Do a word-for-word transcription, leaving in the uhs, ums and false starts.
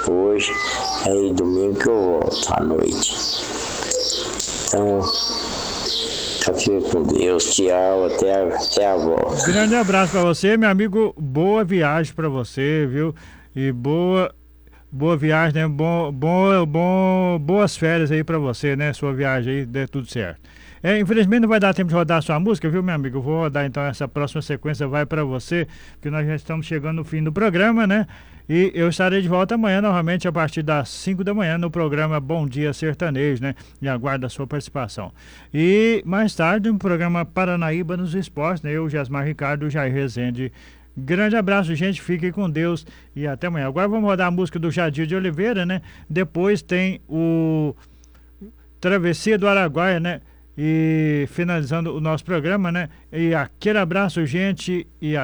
hoje, aí domingo que eu volto à noite. Então, fica com Deus, tchau, até a, até a volta. Grande abraço para você, meu amigo, boa viagem para você, viu? E boa boa viagem, né? Bom, bom, bom, boas férias aí para você, né? Sua viagem aí, dê tudo certo. É, infelizmente não vai dar tempo de rodar a sua música, viu, meu amigo? Eu vou rodar então essa próxima sequência, vai para você, porque nós já estamos chegando no fim do programa, né? E eu estarei de volta amanhã, novamente, a partir das cinco da manhã, no programa Bom Dia Sertanejo, né? E aguardo a sua participação. E mais tarde, no programa Paranaíba nos Esportes, né? Eu, Jasmar Ricardo, Jair Rezende. Grande abraço, gente. Fiquem com Deus e até amanhã. Agora vamos rodar a música do Jadir de Oliveira, né? Depois tem o Travessia do Araguaia, né? E finalizando o nosso programa, né? E aquele abraço, gente, e até